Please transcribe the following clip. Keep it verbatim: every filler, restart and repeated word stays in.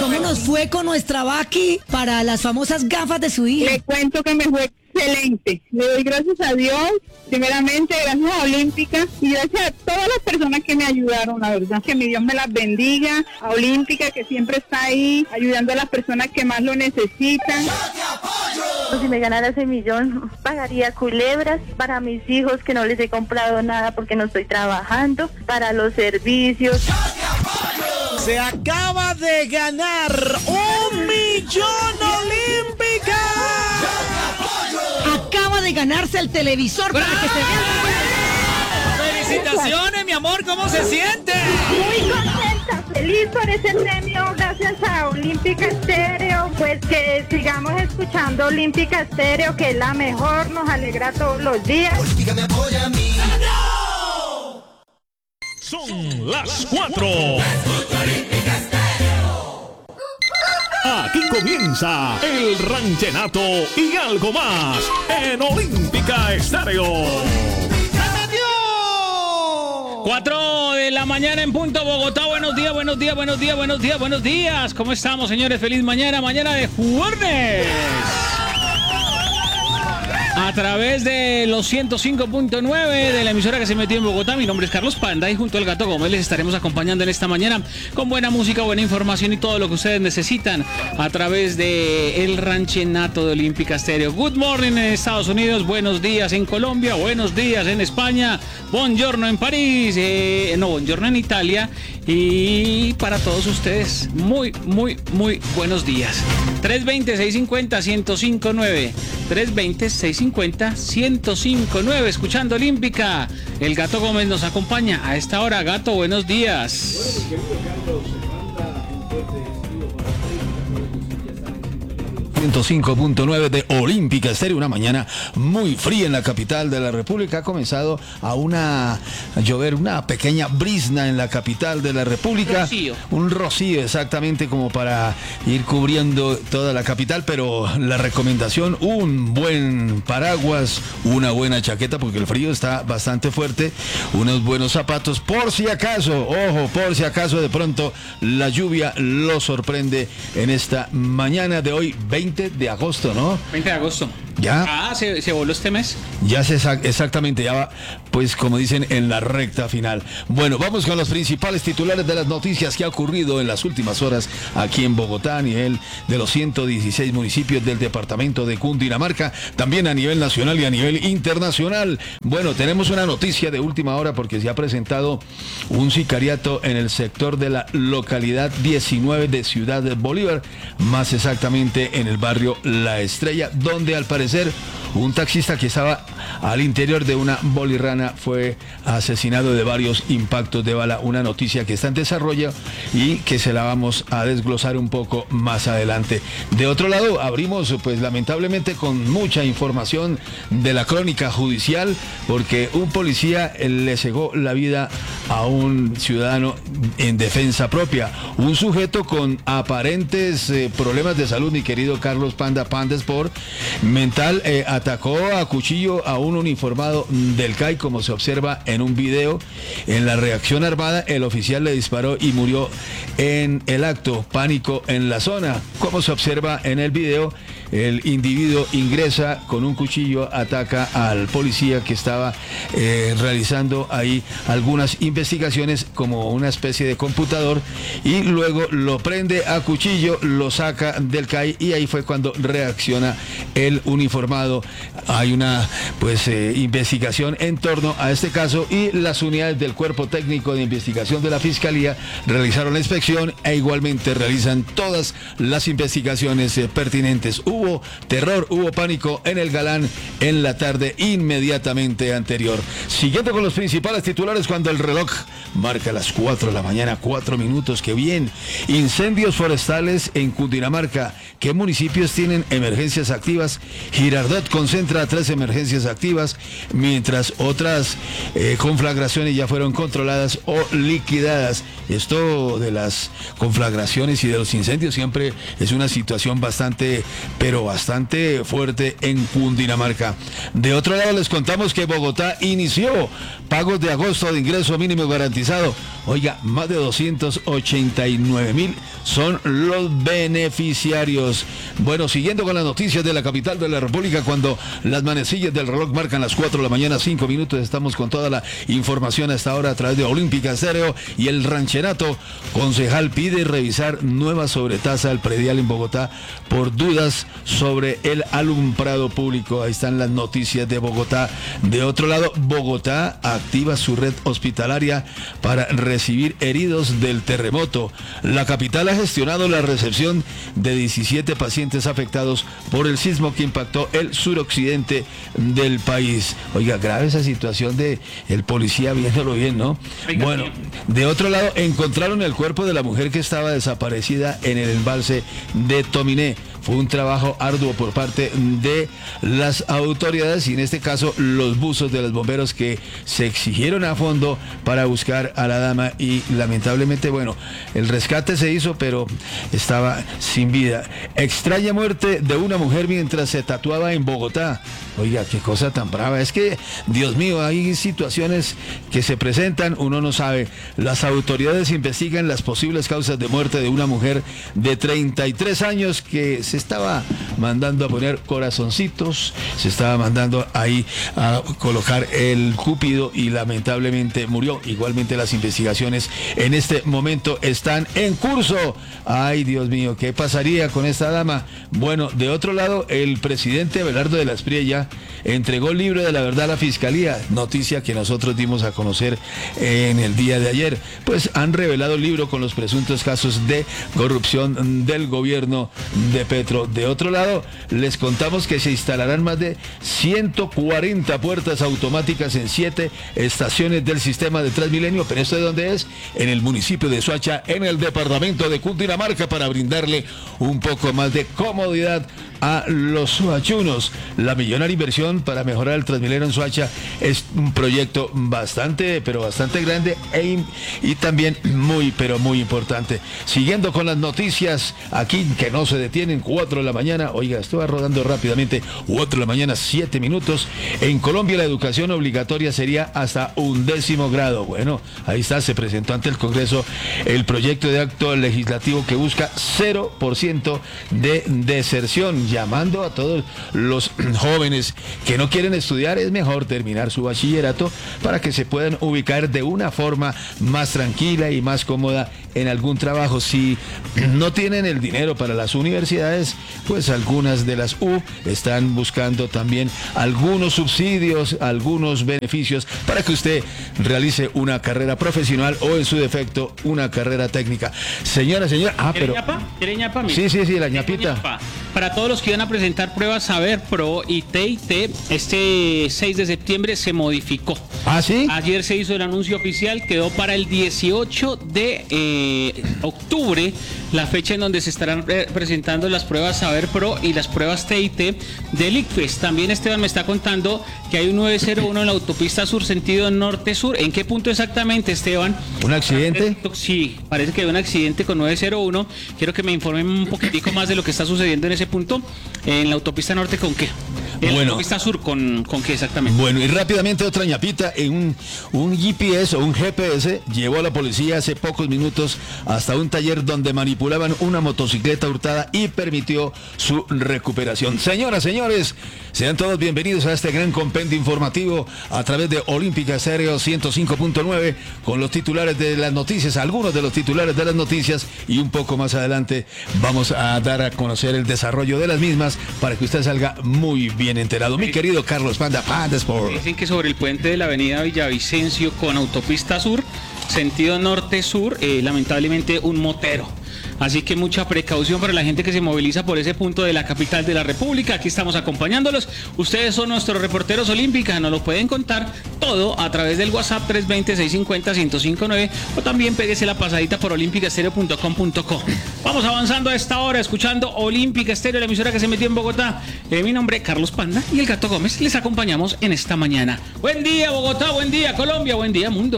¿cómo nos fue con nuestra Vaki para las famosas gafas de su hija? Le cuento que me fue excelente. Le doy gracias a Dios, primeramente gracias a Olímpica y gracias a todas las personas que me ayudaron, la verdad. Que mi Dios me las bendiga. A Olímpica, que siempre está ahí ayudando a las personas que más lo necesitan. Si me ganara ese millón, pagaría culebras para mis hijos que no les he comprado nada porque no estoy trabajando, para los servicios. Se acaba de ganar un millón Olímpica. Acaba de ganarse el televisor para que se vea. Felicitaciones, mi amor, ¿cómo se siente? Muy contenta, feliz por ese premio, gracias a Olímpica Estéreo, pues que sigamos escuchando Olímpica Estéreo, que es la mejor, nos alegra todos los días. Olímpica me apoya a mí. Son las cuatro. Aquí comienza el ranchenato y algo más en Olímpica Estéreo. Cuatro de la mañana en punto, Bogotá. Buenos días, buenos días, buenos días, buenos días, buenos días. ¿Cómo estamos, señores? Feliz mañana, mañana de jueves. A través de los ciento cinco punto nueve de la emisora que se metió en Bogotá. Mi nombre es Carlos Panda y junto al Gato Gómez les estaremos acompañando en esta mañana con buena música, buena información y todo lo que ustedes necesitan a través de el ranchenato de Olímpica Estéreo. Good morning en Estados Unidos, buenos días en Colombia, buenos días en España, buongiorno en París, eh, no, buongiorno en Italia y para todos ustedes, muy, muy, muy buenos días. tres veinte, seiscientos cincuenta, ciento cinco nueve, tres veinte, seiscientos cincuenta, ciento cinco nueve, escuchando Olímpica. El Gato Gómez nos acompaña a esta hora. Gato, buenos días. ciento cinco punto nueve de Olímpica Estéreo, una mañana muy fría en la capital de la República. Ha comenzado a una a llover una pequeña brisna en la capital de la República. Rocío. Un rocío, exactamente, como para ir cubriendo toda la capital, pero la recomendación, un buen paraguas, una buena chaqueta, porque el frío está bastante fuerte, unos buenos zapatos, por si acaso, ojo, por si acaso de pronto la lluvia lo sorprende en esta mañana de hoy, veinte de agosto, ¿no? veinte de agosto. Ya. Ah, ¿se, se voló este mes? Ya se exactamente, ya va, pues como dicen, en la recta final. Bueno, vamos con los principales titulares de las noticias que ha ocurrido en las últimas horas aquí en Bogotá, a nivel de los ciento dieciséis municipios del departamento de Cundinamarca, también a nivel nacional y a nivel internacional. Bueno, tenemos una noticia de última hora porque se ha presentado un sicariato en el sector de la localidad diecinueve de Ciudad de Bolívar, más exactamente en el barrio La Estrella, donde al parecer un taxista que estaba al interior de una bolirrana fue asesinado de varios impactos de bala. Una noticia que está en desarrollo y que se la vamos a desglosar un poco más adelante. De otro lado, abrimos pues lamentablemente con mucha información de la crónica judicial, porque un policía le cegó la vida a un ciudadano en defensa propia. Un sujeto con aparentes eh, problemas de salud, mi querido Carlos Panda Pandesport, mental, eh, atacó a cuchillo a un uniformado del C A I, como se observa en un video. En la reacción armada, el oficial le disparó y murió en el acto. Pánico en la zona. Como se observa en el video, el individuo ingresa con un cuchillo, ataca al policía que estaba eh, realizando ahí algunas investigaciones como una especie de computador, y luego lo prende a cuchillo, lo saca del C A I y ahí fue cuando reacciona el uniformado. Hay una pues eh, investigación en torno a este caso y las unidades del Cuerpo Técnico de Investigación de la Fiscalía realizaron la inspección e igualmente realizan todas las investigaciones eh, pertinentes. Hubo terror, hubo pánico en el Galán en la tarde inmediatamente anterior. Siguiendo con los principales titulares, cuando el reloj marca las cuatro de la mañana, cuatro minutos, que bien. Incendios forestales en Cundinamarca. ¿Qué municipios tienen emergencias activas? Girardot concentra tres emergencias activas, mientras otras eh, conflagraciones ya fueron controladas o liquidadas. Esto de las conflagraciones y de los incendios siempre es una situación bastante, pero bastante fuerte en Cundinamarca. De otro lado, les contamos que Bogotá inició pagos de agosto de ingreso mínimo garantizado. Oiga, más de doscientos ochenta y nueve mil son los beneficiarios. Bueno, siguiendo con las noticias de la capital de la República, cuando las manecillas del reloj marcan las cuatro de la mañana, cinco minutos, estamos con toda la información hasta ahora a través de Olímpica Estéreo. Y el ranchenato concejal pide revisar nueva sobretasa al predial en Bogotá por dudas sobre el alumbrado público. Ahí están las noticias de Bogotá. De otro lado, Bogotá activa su red hospitalaria para recibir heridos del terremoto. La capital ha gestionado la recepción de diecisiete pacientes afectados por el sismo que impactó el suroccidente del país. Oiga, grave esa situación de el policía viéndolo bien, ¿no? Oiga, bueno, de otro lado, encontraron el cuerpo de la mujer que estaba desaparecida en el embalse de Tominé. Fue un trabajo arduo por parte de las autoridades y en este caso los buzos de los bomberos que se exigieron a fondo para buscar a la dama y lamentablemente, bueno, el rescate se hizo pero estaba sin vida. Extraña muerte de una mujer mientras se tatuaba en Bogotá. Oiga, qué cosa tan brava. Es que, Dios mío, hay situaciones que se presentan, uno no sabe. Las autoridades investigan las posibles causas de muerte de una mujer de treinta y tres años que se estaba mandando a poner corazoncitos, se estaba mandando ahí a colocar el cúpido y lamentablemente murió. Igualmente las investigaciones en este momento están en curso. Ay, Dios mío, ¿qué pasaría con esta dama? Bueno, de otro lado, el presidente Abelardo de la Espriella entregó el libro de la verdad a la Fiscalía, noticia que nosotros dimos a conocer en el día de ayer. Pues han revelado el libro con los presuntos casos de corrupción del gobierno de Petro. De otro lado, les contamos que se instalarán más de ciento cuarenta puertas automáticas en siete estaciones del sistema de Transmilenio. ¿Pero esto de dónde es? En el municipio de Soacha, en el departamento de Cundinamarca, para brindarle un poco más de comodidad a los soachunos. La millonaria inversión para mejorar el Transmilenio en Soacha es un proyecto bastante, pero bastante grande e, y también muy, pero muy importante. Siguiendo con las noticias aquí que no se detienen, cuatro de la mañana, oiga, estoy rodando rápidamente, cuatro de la mañana, siete minutos. En Colombia la educación obligatoria sería hasta un décimo grado. Bueno, ahí está, se presentó ante el Congreso el proyecto de acto legislativo que busca cero por ciento de deserción, llamando a todos los jóvenes que no quieren estudiar, es mejor terminar su bachillerato para que se puedan ubicar de una forma más tranquila y más cómoda en algún trabajo. Si no tienen el dinero para las universidades, pues algunas de las U están buscando también algunos subsidios, algunos beneficios para que usted realice una carrera profesional o en su defecto una carrera técnica. Señora, señora, ah, pero... ñapa? ¿Quiere ñapa? Sí, sí, sí, la ñapita. ñapa. Para todos los que iban a presentar pruebas Saber Pro y T I T, este seis de septiembre se modificó. ¿Ah, sí? Ayer se hizo el anuncio oficial, quedó para el dieciocho de eh, octubre, la fecha en donde se estarán eh, presentando las pruebas Saber Pro y las pruebas T I T del ICFES. También Esteban me está contando que hay un nueve cero uno en la autopista sur sentido norte-sur. ¿En qué punto exactamente, Esteban? ¿Un accidente? Sí, parece que hay un accidente con nueve cero uno. Quiero que me informen un poquitico más de lo que está sucediendo en ese punto. En la autopista norte, ¿con qué? En bueno, la autopista sur, ¿con, con qué exactamente? Bueno, y rápidamente otra ñapita. En un, un G P S o un G P S llevó a la policía hace pocos minutos hasta un taller donde manipulaban una motocicleta hurtada y permitió su recuperación. Señoras, señores, sean todos bienvenidos a este gran compendio informativo a través de Olímpica Estéreo ciento cinco punto nueve con los titulares de las noticias, algunos de los titulares de las noticias, y un poco más adelante vamos a dar a conocer el desarrollo de las mismas para que usted salga muy bien enterado. Mi querido Carlos Panda, Panda Sport. Dicen que sobre el puente de la avenida Villavicencio con autopista sur, sentido norte-sur, eh, lamentablemente un motero. Así que mucha precaución para la gente que se moviliza por ese punto de la capital de la República. Aquí estamos acompañándolos. Ustedes son nuestros reporteros olímpicos. Nos lo pueden contar todo a través del WhatsApp tres dos cero, seis cinco cero, uno cero cinco nueve o también péguese la pasadita por olímpica estéreo punto com punto co. Vamos avanzando a esta hora escuchando Olímpica Estéreo, la emisora que se metió en Bogotá. Eh, mi nombre es Carlos Panda y el Gato Gómez. Les acompañamos en esta mañana. Buen día Bogotá, buen día Colombia, buen día mundo.